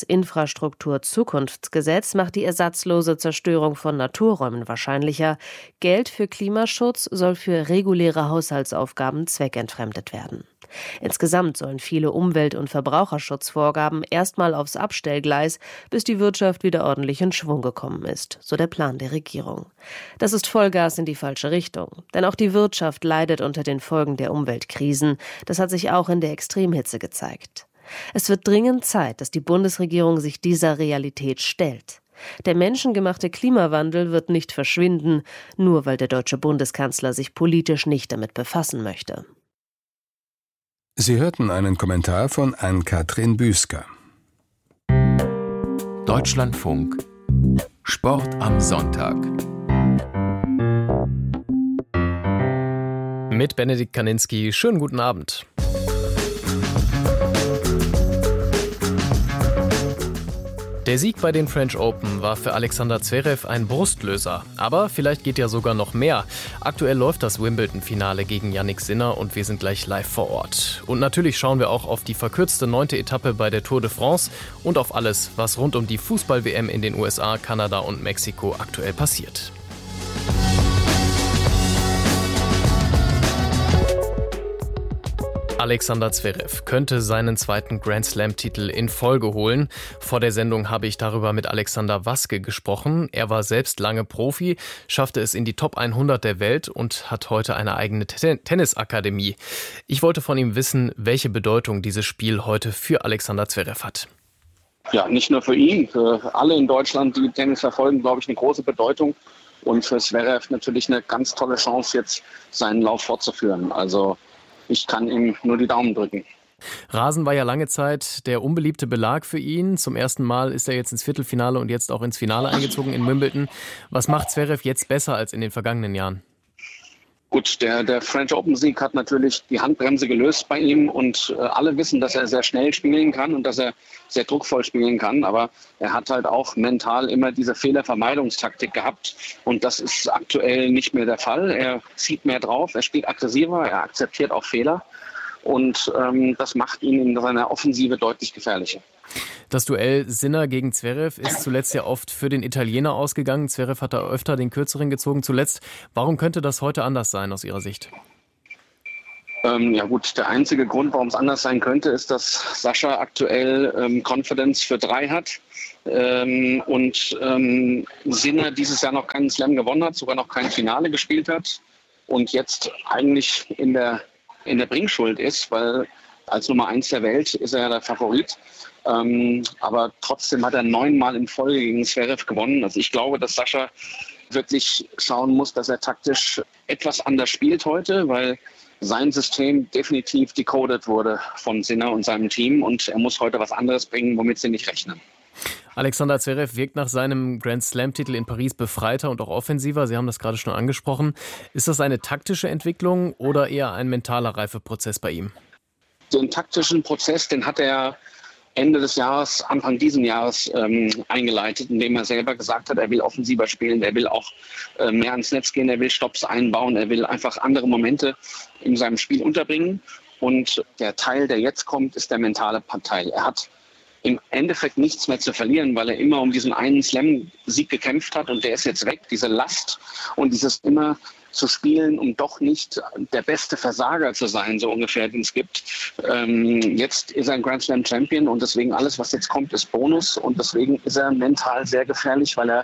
Infrastrukturzukunftsgesetz macht die ersatzlose Zerstörung von Naturräumen wahrscheinlicher. Geld für Klimaschutz soll für reguläre Haushaltsaufgaben zweckentfremdet werden. Insgesamt sollen viele Umwelt- und Verbraucherschutzvorgaben erstmal aufs Abstellgleis, bis die Wirtschaft wieder ordentlich in Schwung gekommen ist, so der Plan der Regierung. Das ist Vollgas in die falsche Richtung, denn auch die Wirtschaft leidet unter den Folgen der Umweltkrisen. Das hat sich auch in der Extremhitze gezeigt. Es wird dringend Zeit, dass die Bundesregierung sich dieser Realität stellt. Der menschengemachte Klimawandel wird nicht verschwinden, nur weil der deutsche Bundeskanzler sich politisch nicht damit befassen möchte. Sie hörten einen Kommentar von Ann-Kathrin Büsker. Deutschlandfunk Sport am Sonntag. Mit Benedikt Kaninski. Schönen guten Abend. Der Sieg bei den French Open war für Alexander Zverev ein Brustlöser. Aber vielleicht geht ja sogar noch mehr. Aktuell läuft das Wimbledon-Finale gegen Jannik Sinner und wir sind gleich live vor Ort. Und natürlich schauen wir auch auf die verkürzte neunte Etappe bei der Tour de France und auf alles, was rund um die Fußball-W M in den U S A, Kanada und Mexiko aktuell passiert. Alexander Zverev könnte seinen zweiten Grand-Slam-Titel in Folge holen. Vor der Sendung habe ich darüber mit Alexander Waske gesprochen. Er war selbst lange Profi, schaffte es in die Top hundert der Welt und hat heute eine eigene Ten- Tennisakademie. Ich wollte von ihm wissen, welche Bedeutung dieses Spiel heute für Alexander Zverev hat. Ja, nicht nur für ihn, für alle in Deutschland, die Tennis verfolgen, glaube ich, eine große Bedeutung. Und für Zverev natürlich eine ganz tolle Chance, jetzt seinen Lauf fortzuführen. Also ich kann ihm nur die Daumen drücken. Rasen war ja lange Zeit der unbeliebte Belag für ihn. Zum ersten Mal ist er jetzt ins Viertelfinale und jetzt auch ins Finale eingezogen in Wimbledon. Was macht Zverev jetzt besser als in den vergangenen Jahren? Gut, der, der French Open-Sieg hat natürlich die Handbremse gelöst bei ihm und äh, alle wissen, dass er sehr schnell spielen kann und dass er sehr druckvoll spielen kann. Aber er hat halt auch mental immer diese Fehlervermeidungstaktik gehabt und das ist aktuell nicht mehr der Fall. Er zieht mehr drauf, er spielt aggressiver, er akzeptiert auch Fehler und ähm, das macht ihn in seiner Offensive deutlich gefährlicher. Das Duell Sinner gegen Zverev ist zuletzt ja oft für den Italiener ausgegangen. Zverev hat da öfter den Kürzeren gezogen zuletzt. Warum könnte das heute anders sein aus Ihrer Sicht? Ähm, ja gut, der einzige Grund, warum es anders sein könnte, ist, dass Sascha aktuell ähm, Confidence für drei hat ähm, und ähm, Sinner dieses Jahr noch keinen Slam gewonnen hat, sogar noch kein Finale gespielt hat und jetzt eigentlich in der, in der Bringschuld ist, weil als Nummer eins der Welt ist er ja der Favorit. Ähm, aber trotzdem hat er neunmal in Folge gegen Zverev gewonnen. Also ich glaube, dass Sascha wirklich schauen muss, dass er taktisch etwas anders spielt heute, weil sein System definitiv decoded wurde von Sinner und seinem Team und er muss heute was anderes bringen, womit sie nicht rechnen. Alexander Zverev wirkt nach seinem Grand-Slam-Titel in Paris befreiter und auch offensiver. Sie haben das gerade schon angesprochen. Ist das eine taktische Entwicklung oder eher ein mentaler Reifeprozess bei ihm? Den taktischen Prozess, den hat er Ende des Jahres, Anfang diesen Jahres ähm, eingeleitet, indem er selber gesagt hat, er will offensiver spielen, er will auch äh, mehr ans Netz gehen, er will Stopps einbauen, er will einfach andere Momente in seinem Spiel unterbringen. Und der Teil, der jetzt kommt, ist der mentale Teil. Er hat im Endeffekt nichts mehr zu verlieren, weil er immer um diesen einen Slam-Sieg gekämpft hat und der ist jetzt weg, diese Last und dieses immer zu spielen, um doch nicht der beste Versager zu sein, so ungefähr, den es gibt. Ähm, jetzt ist er ein Grand Slam Champion und deswegen alles, was jetzt kommt, ist Bonus und deswegen ist er mental sehr gefährlich, weil er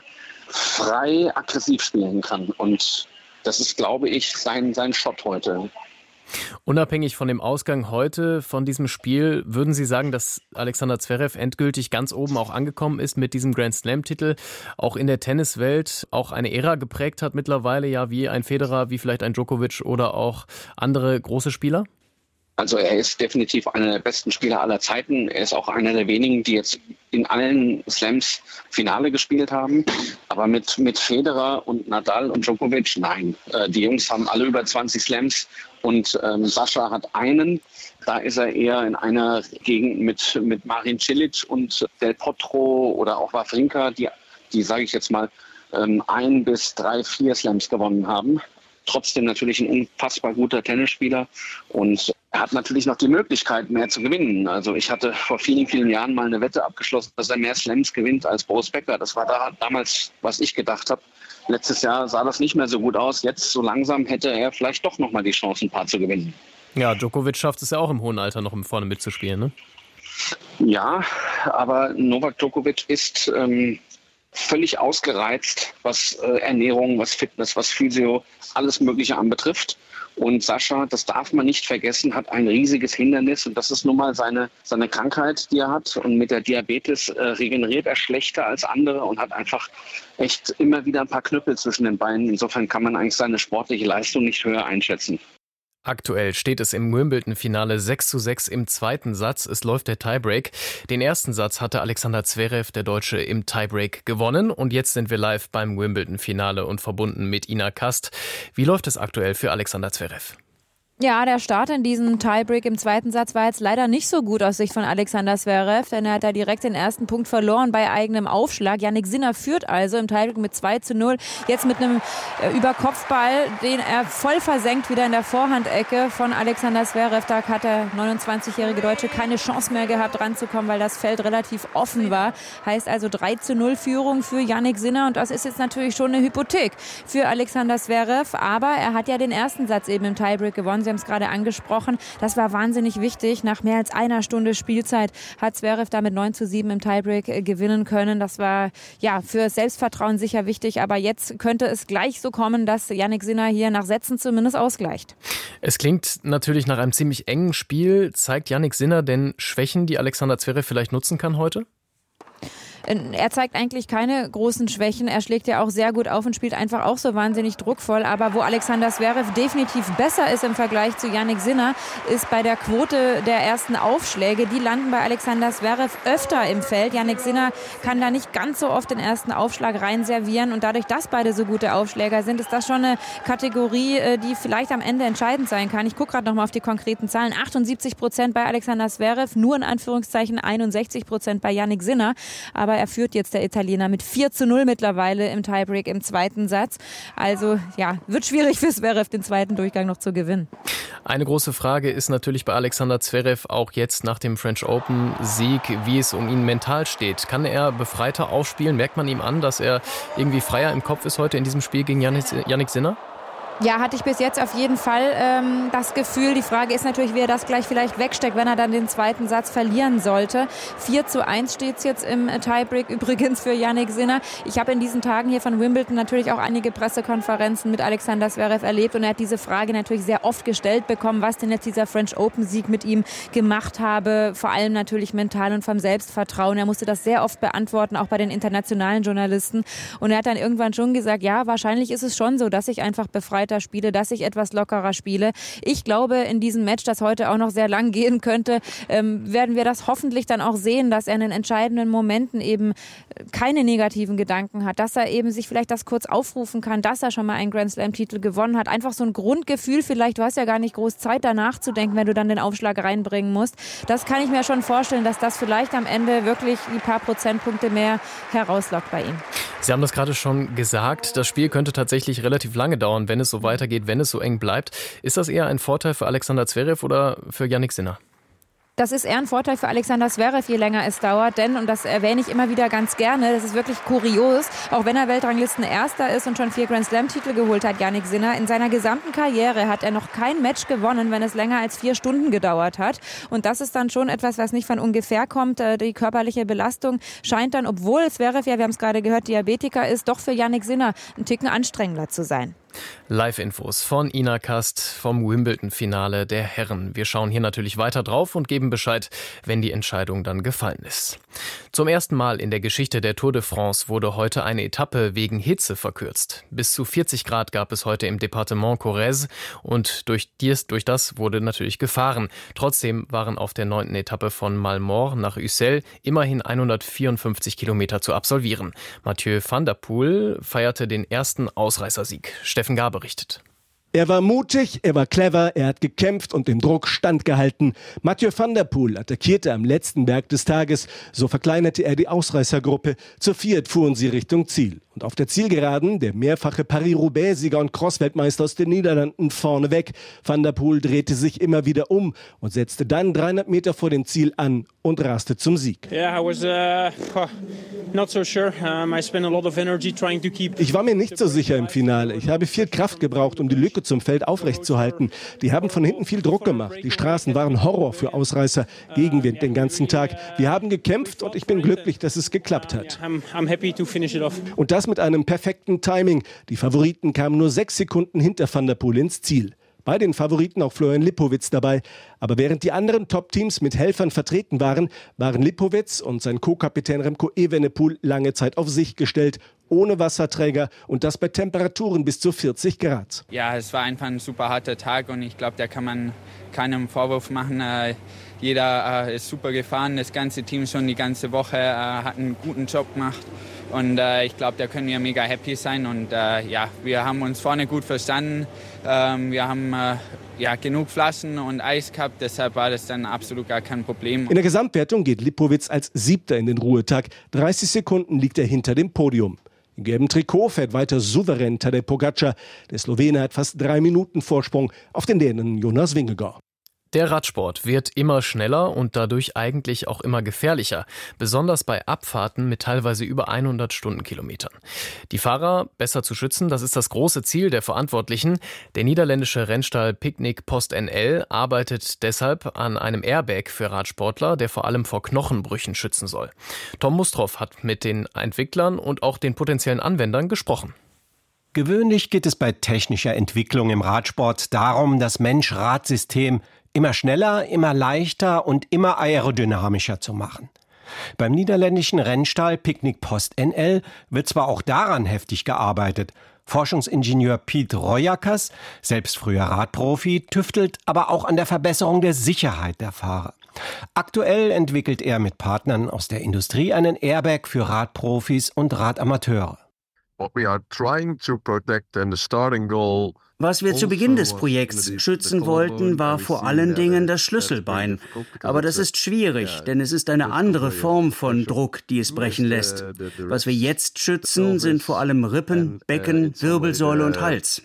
frei aggressiv spielen kann und das ist, glaube ich, sein, sein Shot heute. Unabhängig von dem Ausgang heute von diesem Spiel, würden Sie sagen, dass Alexander Zverev endgültig ganz oben auch angekommen ist mit diesem Grand-Slam-Titel, auch in der Tenniswelt auch eine Ära geprägt hat mittlerweile, ja, wie ein Federer, wie vielleicht ein Djokovic oder auch andere große Spieler? Also er ist definitiv einer der besten Spieler aller Zeiten. Er ist auch einer der wenigen, die jetzt in allen Slams Finale gespielt haben. Aber mit, mit Federer und Nadal und Djokovic, nein. Äh, die Jungs haben alle über zwanzig Slams und ähm, Sascha hat einen. Da ist er eher in einer Gegend mit, mit Marin Cilic und Del Potro oder auch Wawrinka, die, die sage ich jetzt mal, ähm, ein bis drei, vier Slams gewonnen haben. Trotzdem natürlich ein unfassbar guter Tennisspieler und er hat natürlich noch die Möglichkeit, mehr zu gewinnen. Also ich hatte vor vielen, vielen Jahren mal eine Wette abgeschlossen, dass er mehr Slams gewinnt als Boris Becker. Das war da damals, was ich gedacht habe. Letztes Jahr sah das nicht mehr so gut aus. Jetzt so langsam hätte er vielleicht doch noch mal die Chance, ein paar zu gewinnen. Ja, Djokovic schafft es ja auch im hohen Alter noch vorne mitzuspielen, ne? Ja, aber Novak Djokovic ist ähm, völlig ausgereizt, was äh, Ernährung, was Fitness, was Physio, alles Mögliche anbetrifft. Und Sascha, das darf man nicht vergessen, hat ein riesiges Hindernis und das ist nun mal seine, seine Krankheit, die er hat. Und mit der Diabetes äh, regeneriert er schlechter als andere und hat einfach echt immer wieder ein paar Knüppel zwischen den Beinen. Insofern kann man eigentlich seine sportliche Leistung nicht höher einschätzen. Aktuell steht es im Wimbledon-Finale sechs zu sechs im zweiten Satz. Es läuft der Tiebreak. Den ersten Satz hatte Alexander Zverev, der Deutsche, im Tiebreak gewonnen. Und jetzt sind wir live beim Wimbledon-Finale und verbunden mit Ina Kast. Wie läuft es aktuell für Alexander Zverev? Ja, der Start in diesem Tiebreak im zweiten Satz war jetzt leider nicht so gut aus Sicht von Alexander Zverev, denn er hat da direkt den ersten Punkt verloren bei eigenem Aufschlag. Jannik Sinner führt also im Tiebreak mit zwei zu null, jetzt mit einem äh, Überkopfball, den er voll versenkt, wieder in der Vorhandecke von Alexander Zverev. Da hat der neunundzwanzigjährige Deutsche keine Chance mehr gehabt, ranzukommen, weil das Feld relativ offen war. Heißt also drei zu null Führung für Jannik Sinner und das ist jetzt natürlich schon eine Hypothek für Alexander Zverev, aber er hat ja den ersten Satz eben im Tiebreak gewonnen. Sie haben es gerade angesprochen. Das war wahnsinnig wichtig. Nach mehr als einer Stunde Spielzeit hat Zverev da mit neun zu sieben im Tiebreak gewinnen können. Das war ja für Selbstvertrauen sicher wichtig. Aber jetzt könnte es gleich so kommen, dass Jannik Sinner hier nach Sätzen zumindest ausgleicht. Es klingt natürlich nach einem ziemlich engen Spiel. Zeigt Jannik Sinner denn Schwächen, die Alexander Zverev vielleicht nutzen kann heute? Er zeigt eigentlich keine großen Schwächen. Er schlägt ja auch sehr gut auf und spielt einfach auch so wahnsinnig druckvoll. Aber wo Alexander Zverev definitiv besser ist im Vergleich zu Jannik Sinner, ist bei der Quote der ersten Aufschläge. Die landen bei Alexander Zverev öfter im Feld. Jannik Sinner kann da nicht ganz so oft den ersten Aufschlag reinservieren. Und dadurch, dass beide so gute Aufschläger sind, ist das schon eine Kategorie, die vielleicht am Ende entscheidend sein kann. Ich gucke gerade noch mal auf die konkreten Zahlen. achtundsiebzig Prozent bei Alexander Zverev, nur in Anführungszeichen einundsechzig Prozent bei Jannik Sinner. Aber er führt jetzt der Italiener mit vier zu null mittlerweile im Tiebreak im zweiten Satz. Also ja, wird schwierig für Zverev, den zweiten Durchgang noch zu gewinnen. Eine große Frage ist natürlich bei Alexander Zverev auch jetzt nach dem French Open Sieg, wie es um ihn mental steht. Kann er befreiter aufspielen? Merkt man ihm an, dass er irgendwie freier im Kopf ist heute in diesem Spiel gegen Jannik Sinner? Ja, hatte ich bis jetzt auf jeden Fall ähm, das Gefühl. Die Frage ist natürlich, wie er das gleich vielleicht wegsteckt, wenn er dann den zweiten Satz verlieren sollte. vier zu eins steht es jetzt im Tiebreak übrigens für Jannik Sinner. Ich habe in diesen Tagen hier von Wimbledon natürlich auch einige Pressekonferenzen mit Alexander Zverev erlebt und er hat diese Frage natürlich sehr oft gestellt bekommen, was denn jetzt dieser French Open Sieg mit ihm gemacht habe. Vor allem natürlich mental und vom Selbstvertrauen. Er musste das sehr oft beantworten, auch bei den internationalen Journalisten. Und er hat dann irgendwann schon gesagt, ja, wahrscheinlich ist es schon so, dass ich einfach befreiter spiele, dass ich etwas lockerer spiele. Ich glaube, in diesem Match, das heute auch noch sehr lang gehen könnte, ähm, werden wir das hoffentlich dann auch sehen, dass er in den entscheidenden Momenten eben keine negativen Gedanken hat, dass er eben sich vielleicht das kurz aufrufen kann, dass er schon mal einen Grand Slam-Titel gewonnen hat. Einfach so ein Grundgefühl vielleicht, du hast ja gar nicht groß Zeit danach zu denken, wenn du dann den Aufschlag reinbringen musst. Das kann ich mir schon vorstellen, dass das vielleicht am Ende wirklich die paar Prozentpunkte mehr herauslockt bei ihm. Sie haben das gerade schon gesagt, das Spiel könnte tatsächlich relativ lange dauern, wenn es so weitergeht, wenn es so eng bleibt. Ist das eher ein Vorteil für Alexander Zverev oder für Jannik Sinner? Das ist eher ein Vorteil für Alexander Zverev, je länger es dauert, denn, und das erwähne ich immer wieder ganz gerne, das ist wirklich kurios, auch wenn er Weltranglisten-Erster ist und schon vier Grand-Slam-Titel geholt hat, Jannik Sinner, in seiner gesamten Karriere hat er noch kein Match gewonnen, wenn es länger als vier Stunden gedauert hat. Und das ist dann schon etwas, was nicht von ungefähr kommt. Die körperliche Belastung scheint dann, obwohl Zverev, ja, wir haben es gerade gehört, Diabetiker ist, doch für Jannik Sinner ein Ticken anstrengender zu sein. Live-Infos von Ina Kast vom Wimbledon-Finale der Herren. Wir schauen hier natürlich weiter drauf und geben Bescheid, wenn die Entscheidung dann gefallen ist. Zum ersten Mal in der Geschichte der Tour de France wurde heute eine Etappe wegen Hitze verkürzt. Bis zu vierzig Grad gab es heute im Departement Corrèze und durch, dies, durch das wurde natürlich gefahren. Trotzdem waren auf der neunten Etappe von Malmort nach Ussel immerhin hundertvierundfünfzig Kilometer zu absolvieren. Mathieu van der Poel feierte den ersten Ausreißersieg. Steffen Gar berichtet. Er war mutig, er war clever, er hat gekämpft und dem Druck standgehalten. Mathieu van der Poel attackierte am letzten Berg des Tages. So verkleinerte er die Ausreißergruppe. Zu viert fuhren sie Richtung Ziel. Und auf der Zielgeraden der mehrfache Paris-Roubaix-Sieger und Cross-Weltmeister aus den Niederlanden vorne weg. Van der Poel drehte sich immer wieder um und setzte dann dreihundert Meter vor dem Ziel an und raste zum Sieg. Yeah, I was, uh, not so sure. Um, I spent a lot of energy trying to keep... Ich war mir nicht so sicher im Finale. Ich habe viel Kraft gebraucht, um die Lücke zum Feld aufrechtzuerhalten. Die haben von hinten viel Druck gemacht. Die Straßen waren Horror für Ausreißer. Gegenwind den ganzen Tag. Wir haben gekämpft und ich bin glücklich, dass es geklappt hat. Und das mit einem perfekten Timing. Die Favoriten kamen nur sechs Sekunden hinter Van der Poel ins Ziel. Bei den Favoriten auch Florian Lipowitz dabei. Aber während die anderen Top-Teams mit Helfern vertreten waren, waren Lipowitz und sein Co-Kapitän Remco Evenepoel lange Zeit auf sich gestellt, ohne Wasserträger und das bei Temperaturen bis zu vierzig Grad. Ja, es war einfach ein super harter Tag und ich glaube, da kann man keinen Vorwurf machen. Äh, jeder äh, ist super gefahren, das ganze Team schon die ganze Woche äh, hat einen guten Job gemacht. Und äh, ich glaube, da können wir mega happy sein. Und äh, ja, wir haben uns vorne gut verstanden. Ähm, wir haben äh, ja, genug Flaschen und Eis gehabt, deshalb war das dann absolut gar kein Problem. In der Gesamtwertung geht Lipowitz als Siebter in den Ruhetag. dreißig Sekunden liegt er hinter dem Podium. Im gelben Trikot fährt weiter souverän Tadej Pogačar. Der Slowene hat fast drei Minuten Vorsprung auf den Dänen Jonas Vingegaard. Der Radsport wird immer schneller und dadurch eigentlich auch immer gefährlicher, besonders bei Abfahrten mit teilweise über hundert Stundenkilometern. Die Fahrer besser zu schützen, das ist das große Ziel der Verantwortlichen. Der niederländische Rennstall Picnic Post N L arbeitet deshalb an einem Airbag für Radsportler, der vor allem vor Knochenbrüchen schützen soll. Tom Mustroff hat mit den Entwicklern und auch den potenziellen Anwendern gesprochen. Gewöhnlich geht es bei technischer Entwicklung im Radsport darum, das Mensch-Rad-System immer schneller, immer leichter und immer aerodynamischer zu machen. Beim niederländischen Rennstall Picnic Post N L wird zwar auch daran heftig gearbeitet. Forschungsingenieur Piet Royakkers, selbst früher Radprofi, tüftelt aber auch an der Verbesserung der Sicherheit der Fahrer. Aktuell entwickelt er mit Partnern aus der Industrie einen Airbag für Radprofis und Radamateure. What we are trying to protect and the starting goal. Was wir zu Beginn des Projekts schützen wollten, war vor allen Dingen das Schlüsselbein. Aber das ist schwierig, denn es ist eine andere Form von Druck, die es brechen lässt. Was wir jetzt schützen, sind vor allem Rippen, Becken, Wirbelsäule und Hals.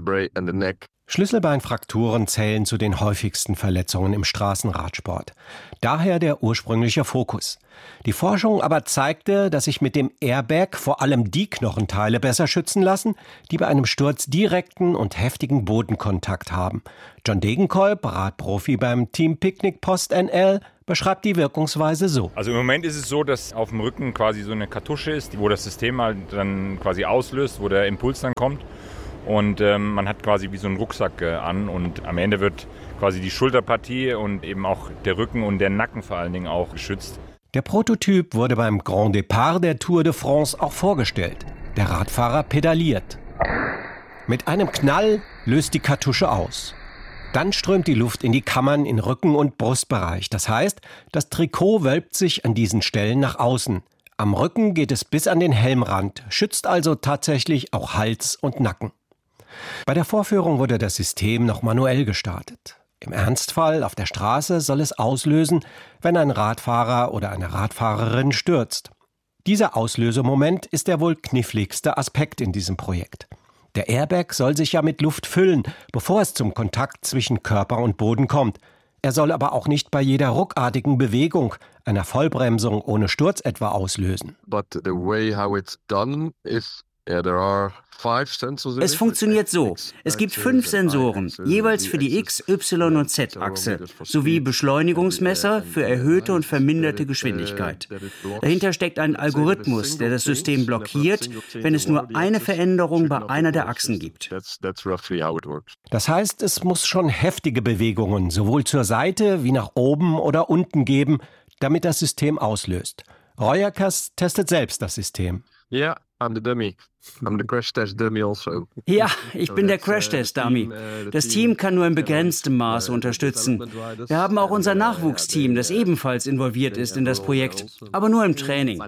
Schlüsselbeinfrakturen zählen zu den häufigsten Verletzungen im Straßenradsport. Daher der ursprüngliche Fokus. Die Forschung aber zeigte, dass sich mit dem Airbag vor allem die Knochenteile besser schützen lassen, die bei einem Sturz direkten und heftigen Bodenkontakt haben. John Degenkolb, Radprofi beim Team Picnic Post N L, beschreibt die Wirkungsweise so. Also im Moment ist es so, dass auf dem Rücken quasi so eine Kartusche ist, wo das System halt dann quasi auslöst, wo der Impuls dann kommt. Und ähm, man hat quasi wie so einen Rucksack äh, an und am Ende wird quasi die Schulterpartie und eben auch der Rücken und der Nacken vor allen Dingen auch geschützt. Der Prototyp wurde beim Grand Départ der Tour de France auch vorgestellt. Der Radfahrer pedaliert. Mit einem Knall löst die Kartusche aus. Dann strömt die Luft in die Kammern in Rücken- und Brustbereich. Das heißt, das Trikot wölbt sich an diesen Stellen nach außen. Am Rücken geht es bis an den Helmrand, schützt also tatsächlich auch Hals und Nacken. Bei der Vorführung wurde das System noch manuell gestartet. Im Ernstfall auf der Straße soll es auslösen, wenn ein Radfahrer oder eine Radfahrerin stürzt. Dieser Auslösemoment ist der wohl kniffligste Aspekt in diesem Projekt. Der Airbag soll sich ja mit Luft füllen, bevor es zum Kontakt zwischen Körper und Boden kommt. Er soll aber auch nicht bei jeder ruckartigen Bewegung, einer Vollbremsung ohne Sturz etwa, auslösen. But the way how it's done is Yeah, there are five sensors in es funktioniert so. Es gibt fünf Sensoren, jeweils für die X-, Y- und Z-Achse, sowie Beschleunigungsmesser für erhöhte und verminderte Geschwindigkeit. Dahinter steckt ein Algorithmus, der das System blockiert, wenn es nur eine Veränderung bei einer der Achsen gibt. Das heißt, es muss schon heftige Bewegungen sowohl zur Seite wie nach oben oder unten geben, damit das System auslöst. Royakkers testet selbst das System. Yeah, I'm the dummy. I'm the crash test dummy also. Ja, ich bin der Crash-Test-Dummy. Das Team kann nur in begrenztem Maße unterstützen. Wir haben auch unser Nachwuchsteam, das ebenfalls involviert ist in das Projekt, aber nur im Training.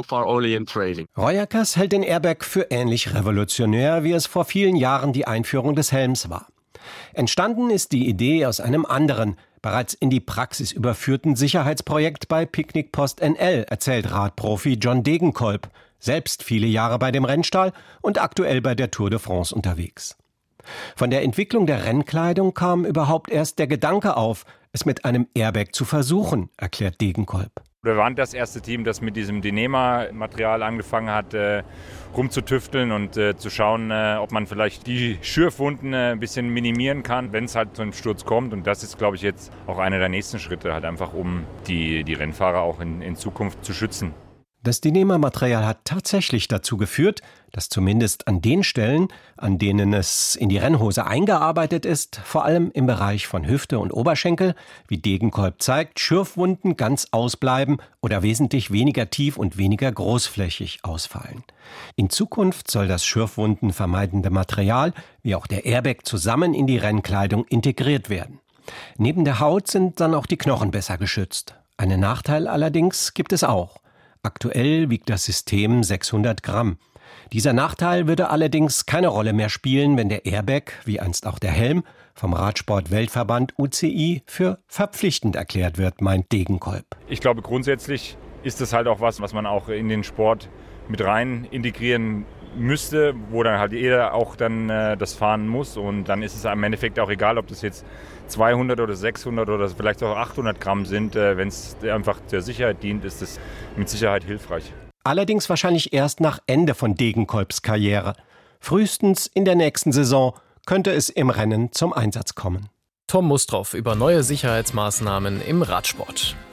Royakkers hält den Airbag für ähnlich revolutionär, wie es vor vielen Jahren die Einführung des Helms war. Entstanden ist die Idee aus einem anderen, bereits in die Praxis überführten Sicherheitsprojekt bei Picnic Post N L, erzählt Radprofi John Degenkolb, selbst viele Jahre bei dem Rennstall und aktuell bei der Tour de France unterwegs. Von der Entwicklung der Rennkleidung kam überhaupt erst der Gedanke auf, es mit einem Airbag zu versuchen, erklärt Degenkolb. Wir waren das erste Team, das mit diesem Dyneema-Material angefangen hat, äh, rumzutüfteln und äh, zu schauen, äh, ob man vielleicht die Schürfwunden äh, ein bisschen minimieren kann, wenn es halt zu einem Sturz kommt. Und das ist, glaube ich, jetzt auch einer der nächsten Schritte, halt einfach um die, die Rennfahrer auch in, in Zukunft zu schützen. Das Dyneema-Material hat tatsächlich dazu geführt, dass zumindest an den Stellen, an denen es in die Rennhose eingearbeitet ist, vor allem im Bereich von Hüfte und Oberschenkel, wie Degenkolb zeigt, Schürfwunden ganz ausbleiben oder wesentlich weniger tief und weniger großflächig ausfallen. In Zukunft soll das Schürfwunden vermeidende Material, wie auch der Airbag, zusammen in die Rennkleidung integriert werden. Neben der Haut sind dann auch die Knochen besser geschützt. Einen Nachteil allerdings gibt es auch. Aktuell wiegt das System sechshundert Gramm. Dieser Nachteil würde allerdings keine Rolle mehr spielen, wenn der Airbag, wie einst auch der Helm, vom Radsport-Weltverband U C I für verpflichtend erklärt wird, meint Degenkolb. Ich glaube, grundsätzlich ist das halt auch was, was man auch in den Sport mit rein integrieren müsste, wo dann halt jeder auch dann äh, das fahren muss. Und dann ist es im Endeffekt auch egal, ob das jetzt zweihundert oder sechshundert oder vielleicht auch achthundert Gramm sind. Äh, wenn es einfach der Sicherheit dient, ist das mit Sicherheit hilfreich. Allerdings wahrscheinlich erst nach Ende von Degenkolbs Karriere. Frühestens in der nächsten Saison könnte es im Rennen zum Einsatz kommen. Tom Mustroff über neue Sicherheitsmaßnahmen im Radsport.